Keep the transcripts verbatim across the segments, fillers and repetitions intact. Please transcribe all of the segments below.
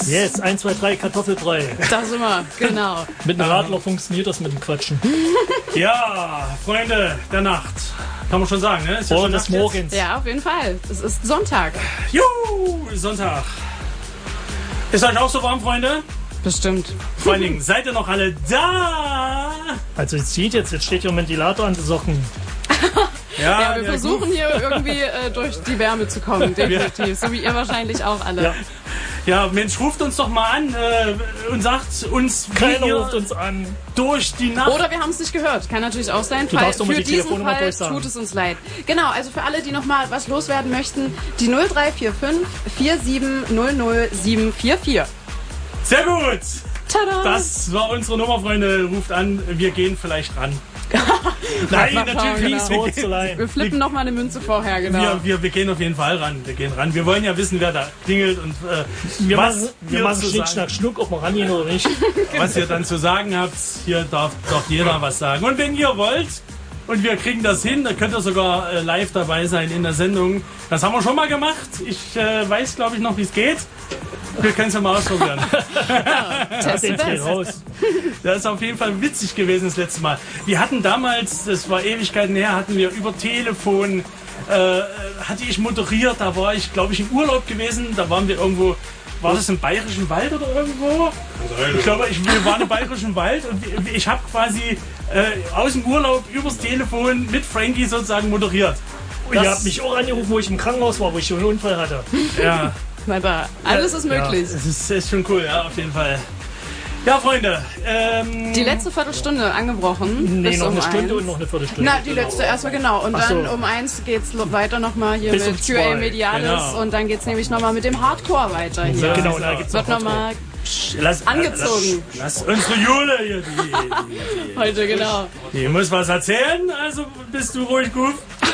Yes, eins, zwei, drei, Kartoffelbrei. Da sind wir, genau. Mit einem Radler funktioniert das mit dem Quatschen. Ja, Freunde der Nacht. Kann man schon sagen, ne? Ist ja Oder schon des Nacht Morgens. jetzt? Ja, auf jeden Fall. Es ist Sonntag. Juhu, Sonntag. Ist euch auch so warm, Freunde? Bestimmt. Vor allen Dingen, seid ihr noch alle da? Also es sieht jetzt, jetzt steht hier ein Ventilator an den Socken. Ja, wir ja, versuchen gut. hier irgendwie äh, durch die Wärme zu kommen, definitiv. So wie ihr wahrscheinlich auch alle. Ja. Ja, Mensch, ruft uns doch mal an äh, und sagt uns, wie Keiner ihr ruft uns an. durch die Nacht... Oder wir haben es nicht gehört. Kann natürlich auch sein. Du Fall, darfst doch mal für die diesen Telefonnummer Fall durchsagen. tut es uns leid. Genau, also für alle, die noch mal was loswerden möchten, die null drei vier fünf vier sieben null null sieben vier vier. Sehr gut! Tada! Das war unsere Nummer, Freunde. Ruft an, wir gehen vielleicht ran. Nein, Mal schauen, natürlich genau. nicht. So Wir, zu gehen, leihen. Wir flippen noch mal eine Münze vorher, genau. wir, wir, wir gehen auf jeden Fall ran. Wir gehen ran. Wir wollen ja wissen, wer da klingelt und äh, Wir was, machen, wir ihr machen zu Schnick, sagen- Schnack, Schnuck, ob wir rangehen oder nicht. was ihr dann zu sagen habt. Hier darf doch jeder was sagen. Und wenn ihr wollt, und wir kriegen das hin, dann könnt ihr sogar äh, live dabei sein in der Sendung. Das haben wir schon mal gemacht. Ich äh, weiß, glaube ich, noch, wie es geht. Wir können es ja mal ausprobieren. Test Den dreh best. raus. Das ist auf jeden Fall witzig gewesen das letzte Mal. Wir hatten damals, das war Ewigkeiten her, hatten wir über Telefon, äh, hatte ich moderiert, da war ich, glaube ich, im Urlaub gewesen, da waren wir irgendwo, war das im Bayerischen Wald oder irgendwo? Ich glaube, ich, wir waren im Bayerischen Wald und wir- ich habe quasi äh, aus dem Urlaub übers Telefon mit Frankie sozusagen moderiert. Ihr Das- habt mich auch angerufen, wo ich im Krankenhaus war, wo ich schon einen Unfall hatte. Ja, Na da, alles ist möglich. das ist, ist schon cool, ja, auf jeden Fall. Ja, Freunde. Ähm, Die letzte Viertelstunde angebrochen. Nee, bis noch um eine Stunde eins. und noch eine Viertelstunde. Na, die letzte erstmal genau. Und Ach dann so. um eins geht's lo- weiter nochmal hier Bis mit um Q A zwei. Medialis. Genau. Und dann geht's nämlich nochmal mit dem Hardcore weiter hier. Ja, genau, sieht's da aus. geht's Wird noch nochmal lass, angezogen. Lass, lass unsere Jule hier, die, heute, genau. die, die muss was erzählen, also bist du ruhig gut.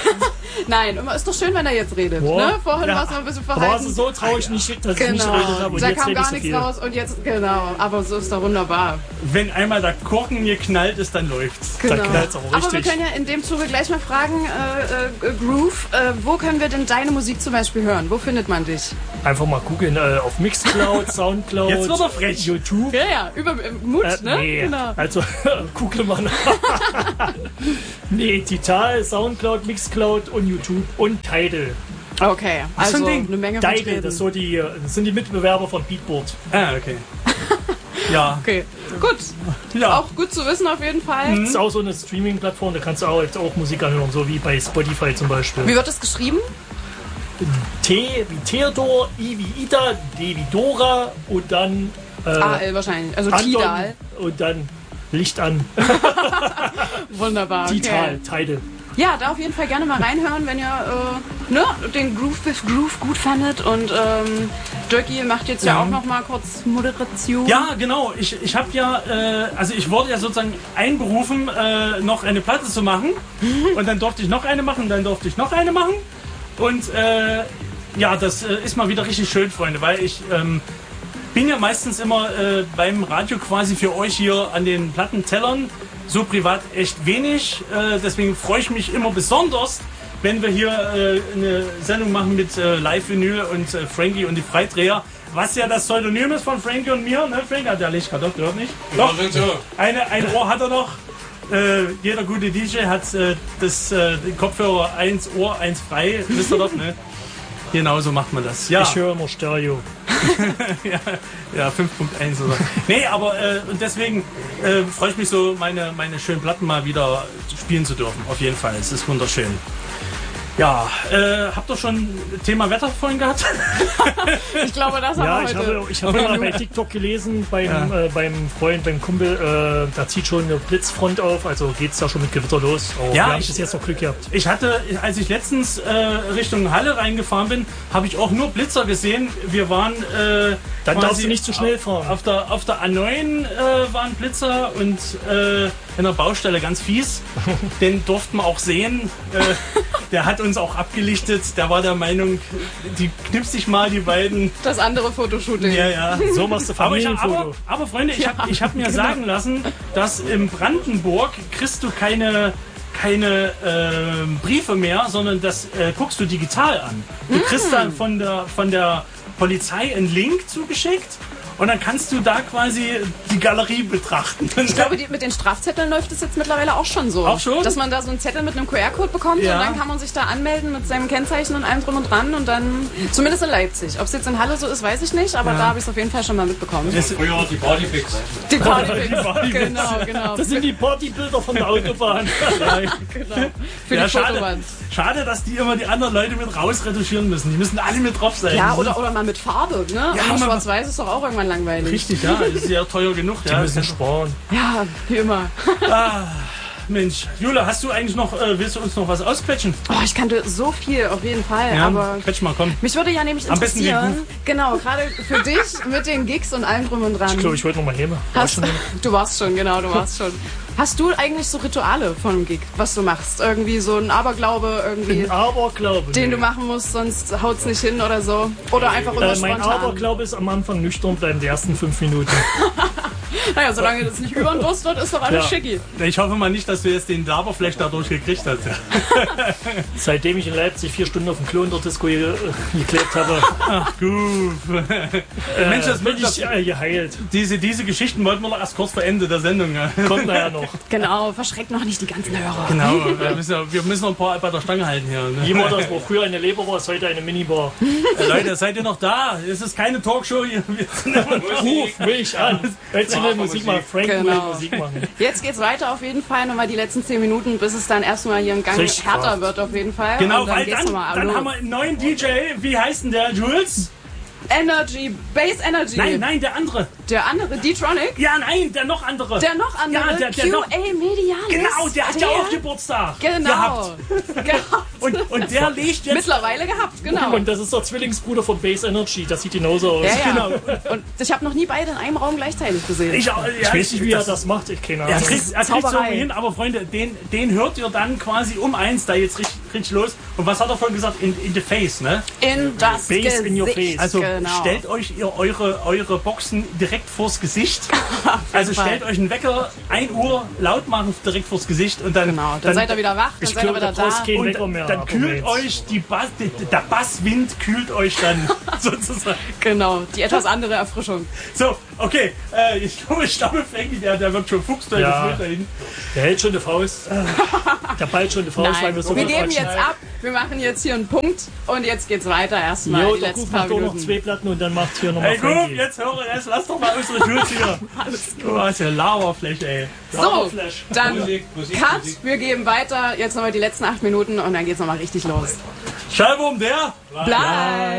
Nein, immer ist doch schön, wenn er jetzt redet. Boah. Ne? Vorhin Ja. war es noch ein bisschen Da war verhalten. es so traurig, nicht, dass ich nicht Genau. geredet habe. Und Da jetzt kam rede ich gar so nichts viel. raus und jetzt, genau. Aber so ist doch wunderbar. Wenn einmal der Korken geknallt ist, dann läuft's. Genau. knallt's auch Aber wir richtig. können ja in dem Zuge gleich mal fragen, äh, äh, Groove, äh, wo können wir denn deine Musik zum Beispiel hören? Wo findet man dich? Einfach mal googeln äh, auf Mixcloud, Soundcloud, Jetzt wird er frech. YouTube. Ja, ja, über äh, Mut, Äh, ne? nee, Genau. also google mal nach. Nee, Tital, Soundcloud, Mixcloud und YouTube und Tidal. Okay, Was für ein also Ding? eine Menge Tidal, vertreten. das, ist so die, das sind die Mitbewerber von Beatboard. Ah, okay. Ja. Okay, gut. Ja. Auch gut zu wissen auf jeden Fall. Das ist auch so eine Streaming-Plattform, da kannst du auch, jetzt auch Musik anhören, so wie bei Spotify zum Beispiel. Wie wird das geschrieben? T wie Theodor, I wie Ida, D wie Dora und dann äh, A L wahrscheinlich, also Anton Tidal. und dann Licht an. Wunderbar, okay. Tital, Tidal. Ja, da auf jeden Fall gerne mal reinhören, wenn ihr äh, ne, den Groove with Groove gut fandet. Und ähm, Dirkie macht jetzt ja, Ja. auch noch mal kurz Moderation. Ja, genau. Ich, ich habe ja, äh, also ich wurde ja sozusagen einberufen, äh, noch eine Platte zu machen. Und dann durfte ich noch eine machen, dann durfte ich noch eine machen. Und äh, ja, das äh, ist mal wieder richtig schön, Freunde, weil ich ähm, bin ja meistens immer äh, beim Radio quasi für euch hier an den Plattentellern. So privat echt wenig. Äh, deswegen freue ich mich immer besonders, wenn wir hier äh, eine Sendung machen mit äh, Live-Vinyl und äh, Frankie und die Freidreher. Was ja das Pseudonym ist von Frankie und mir. Ne? Frankie hat ja Licht gerade, doch, nicht? Doch. Eine, ein Ohr hat er noch. Äh, jeder gute D J hat äh, das äh, den Kopfhörer eins Ohr, eins frei. Wisst ihr doch, ne? Genau so macht man das. Ja. Ich höre immer Stereo. ja, ja, fünf Punkt eins oder. Nee, aber äh, und deswegen äh, freue ich mich so, meine, meine schönen Platten mal wieder spielen zu dürfen. Auf jeden Fall. Es ist wunderschön. Ja, äh, habt ihr schon Thema Wetter vorhin gehabt? Ich glaube, das haben Ja, wir ich heute. habe, ich habe mal bei TikTok gelesen, beim, Ja. äh, beim Freund, beim Kumpel, äh, da zieht schon eine Blitzfront auf, also geht es da schon mit Gewitter los. Oh, Ja, wir haben ich- bis jetzt noch Glück gehabt. Ich hatte, als ich letztens äh, Richtung Halle reingefahren bin, habe ich auch nur Blitzer gesehen. Wir waren äh, Dann quasi darfst du nicht zu schnell fahren. Auf der, auf der A neun äh, waren Blitzer und äh, in der Baustelle ganz fies. Den durften wir auch sehen. Äh, der hat uns auch abgelichtet. Der war der Meinung, die knipst sich mal, die beiden. Das andere Fotoshooting. Ja, ja. So machst du Aber, ich, Familienfoto. aber, aber Freunde, ich habe ich hab mir genau. sagen lassen, dass in Brandenburg kriegst du keine, keine äh, Briefe mehr, sondern das äh, guckst du digital an. Du kriegst dann von der, von der Polizei einen Link zugeschickt und dann kannst du da quasi die Galerie betrachten. Ich glaube, die, mit den Strafzetteln läuft es jetzt mittlerweile auch schon so. Auch schon? Dass man da so einen Zettel mit einem Q R-Code bekommt Ja. und dann kann man sich da anmelden mit seinem Kennzeichen und allem drum und dran und dann, zumindest in Leipzig. Ob es jetzt in Halle so ist, weiß ich nicht, aber Ja. da habe ich es auf jeden Fall schon mal mitbekommen. Das, Früher die Partyfix. Die Party, Die Party- genau, genau. Das sind die Partybilder von der Autobahn. genau. Für ja, die schade, Fotowand. schade, dass die immer die anderen Leute mit rausretuschieren müssen. Die müssen alle mit drauf sein. Ja, Das oder, ist oder mal mit Farbe, ne? Ja, Aber mal- schwarz-weiß ist doch auch irgendwann langweilig. richtig, ja. Das ist ja teuer genug. Die Ja. müssen sparen. Ja, wie immer. Mensch, Jula, hast du eigentlich noch, äh, willst du uns noch was ausquetschen? Oh, ich kannte so viel, auf jeden Fall. Ja, aber quetsch mal, komm. mich würde ja nämlich Am besten interessieren, den genau, gerade für dich mit den Gigs und allem drum und dran. Ich glaube, ich wollte noch mal nehmen. Hast, du warst schon, genau, du warst schon. Hast du eigentlich so Rituale von einem Gig, was du machst? Irgendwie so ein Aberglaube, irgendwie, Ein Aberglaube. den du nee. machen musst, sonst haut's nicht hin oder so? Oder einfach immer Äh, mein spontan? Aberglaube ist am Anfang nüchtern bleiben, die ersten fünf Minuten. Naja, solange das nicht über den Durst wird, ist doch alles Ja. schicki. Ich hoffe mal nicht, dass du jetzt den Laberflash dadurch gekriegt hast. Seitdem ich in Leipzig vier Stunden auf dem Klo in der Disco ge geklebt habe, Ach gut. äh, Mensch, das bin wird ich äh, geheilt. Diese, diese Geschichten wollten wir noch erst kurz vor Ende der Sendung. Ja. Kommt nachher noch. Genau, verschreckt noch nicht die ganzen Hörer. Genau, wir müssen, ja- wir müssen noch ein paar bei der Stange halten hier. Ne? Jemand, das war früher eine Leber, ist heute eine Minibar. Äh, Leute, seid ihr noch da? Es ist keine Talkshow hier. Wir sind immer Ruf mich an. Willst du eine Musik machen? Frank will Genau. Musik machen. Jetzt geht's weiter auf jeden Fall, nochmal die letzten zehn Minuten, bis es dann erstmal hier im Gang Richtig härter krass. wird auf jeden Fall. Genau, Und dann weil geht's dann, nochmal dann los. haben wir einen neuen D J. Wie heißt denn der, Jules? Energy, Bass Energy. Nein, nein, der andere. Der andere, D-Tronic. Ja, nein, der noch andere. Der noch andere, Ja, der, der Q A noch, Medialis. genau, der hat ja auch Geburtstag Genau. gehabt. Gehabt. Und, und der legt jetzt... Mittlerweile gehabt, genau. Und das ist der Zwillingsbruder von Bass Energy. Das sieht genauso aus. ja, ja. Genau. Und ich habe noch nie beide in einem Raum gleichzeitig gesehen. Ich, auch- ja, Ich weiß nicht, wie er das- das macht. Ich keine Er Ahnung. kriegt er kriegt's Zauberei. irgendwie hin, aber Freunde, den, den hört ihr dann quasi um eins da jetzt richtig, richtig los. Und was hat er vorhin gesagt? In, in the face, ne? in das Bass in Gesicht. your face. Also genau. stellt euch ihr eure, eure Boxen direkt vors Gesicht. Also Fall. stellt euch einen Wecker, ein Uhr laut machen direkt vors Gesicht und dann, Genau, dann, seid ihr wieder wach, dann Ich seid ihr glaube, wieder da brauchst da. kein und Wecker mehr. dann ab kühlt Moment. euch die Bass, der Basswind kühlt euch dann sozusagen. Genau, die etwas andere Erfrischung. So, okay, äh, ich glaube, Stammefängi, der, der wird schon Fuchs da Ja. gefühlt dahin. Der hält schon die Faust. Der ballt schon die Faust, weil Nein, wir so wir viel geben quatschen. jetzt ab, wir machen jetzt hier einen Punkt und jetzt geht's weiter erstmal. Jo, die der letzten Ruf paar macht auch noch Minuten. zwei Platten und dann macht hier nochmal Ey, gut, Frankie. jetzt höre, jetzt lass doch mal unsere Jules hier. Du hast ja Laberfläche, ey. So, Laberflash. dann Musik, Musik, Cut, Musik. wir geben weiter, jetzt nochmal die letzten acht Minuten und dann geht's nochmal richtig los. Schallwurm, der? Bleib!